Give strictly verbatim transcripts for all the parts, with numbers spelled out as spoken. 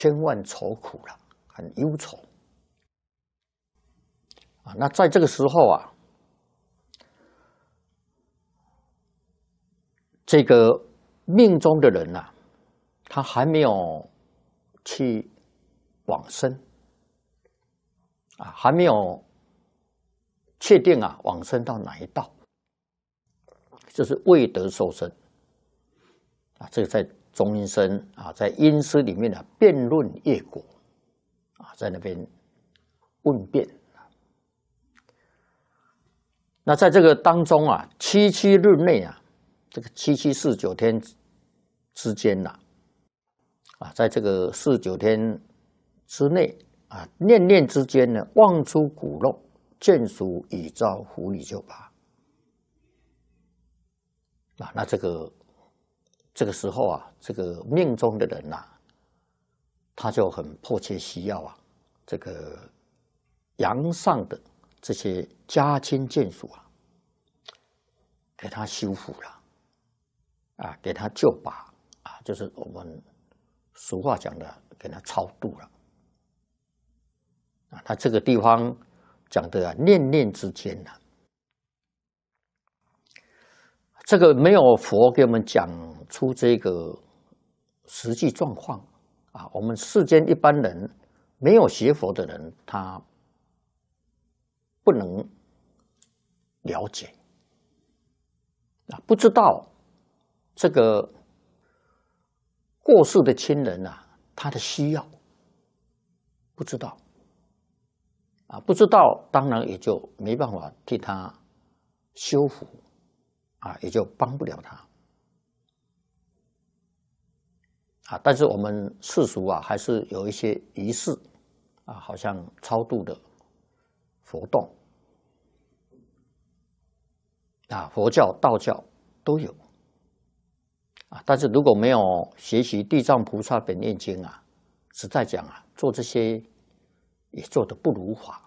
千万愁苦了，很忧愁啊。那在这个时候啊，这个命中的人呐、啊，他还没有去往生啊，还没有确定啊往生到哪一道，就是未得受生啊。这个在中阴身啊，在阴司里面啊辩论业果啊，在那边问辩。那在这个当中啊，七七日内啊，这个七七四九天之间呐、啊，啊，在这个四九天之内啊，念念之间呢，望出骨肉，见属已遭狐狸就拔。啊，那这个这个时候啊，这个命中的人呐、啊，他就很迫切需要啊，这个阳上的这些家亲眷属啊，给他修复了，啊，给他救拔啊，就是我们俗话讲的，给他超度了。啊，他这个地方讲的啊，念念之间呐、啊，这个没有佛给我们讲出这个实际状况啊，我们世间一般人没有学佛的人，他不能了解啊，不知道这个过世的亲人啊，他的需要不知道啊，不知道，当然也就没办法替他修复啊，也就帮不了他啊。但是我们世俗啊，还是有一些仪式啊，好像超度的活动啊，佛教、道教都有啊。但是如果没有学习《地藏菩萨本愿经》啊，实在讲啊，做这些也做得不如法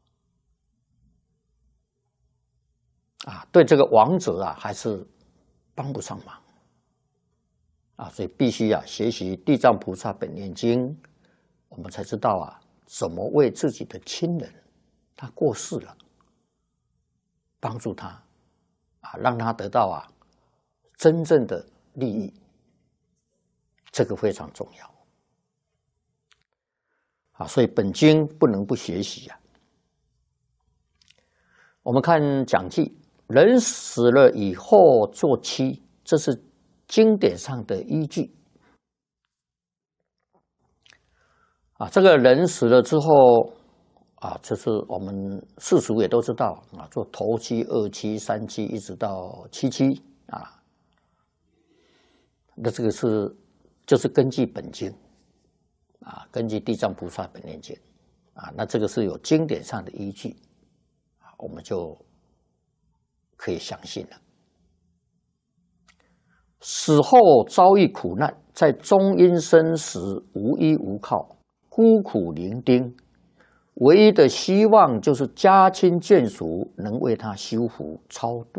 啊，对这个亡者啊，还是帮不上忙啊。所以必须啊，学习《地藏菩萨本愿经》，我们才知道啊，怎么为自己的亲人他过世了，帮助他啊，让他得到啊真正的利益，这个非常重要啊。所以本经不能不学习啊。我们看讲记，人死了以后做七，这是经典上的依据啊。这个人死了之后啊，就是我们世俗也都知道啊，做头七、二七、三七，一直到七七啊。那这个是就是根据本经啊，根据《地藏菩萨本愿经》啊，那这个是有经典上的依据啊，我们就可以相信了。死后遭遇苦难，在中阴身时无依无靠，孤苦伶仃，唯一的希望就是家亲眷属能为他修福超度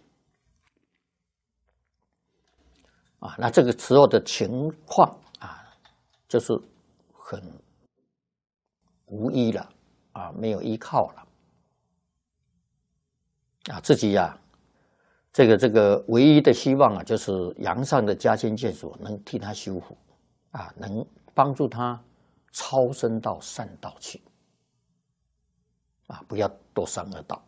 啊。那这个时候的情况啊，就是很无依了啊，没有依靠了啊，自己呀、啊，这个这个唯一的希望啊，就是阳上的家亲眷属能替他修福啊，能帮助他超生到善道去啊，不要堕三恶道。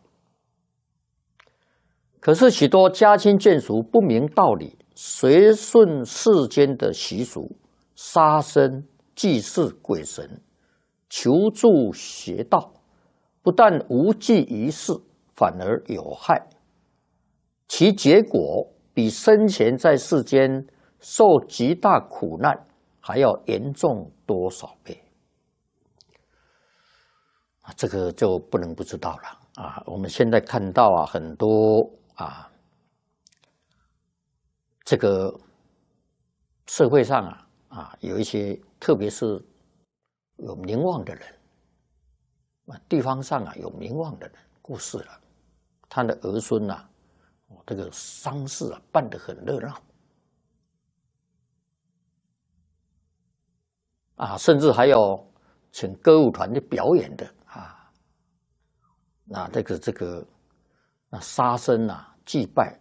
可是许多家亲眷属不明道理，随顺世间的习俗，杀生、祭祀鬼神，求助邪道，不但无济于事，反而有害。其结果比生前在世间受极大苦难还要严重多少倍啊！这个就不能不知道了啊！我们现在看到啊，很多啊，这个社会上啊啊，有一些特别是有名望的人啊，地方上啊有名望的人过世了，他的儿孙啊。这个丧事啊，办得很热闹啊，甚至还有请歌舞团去表演的啊。那这个这个那杀生啊，祭拜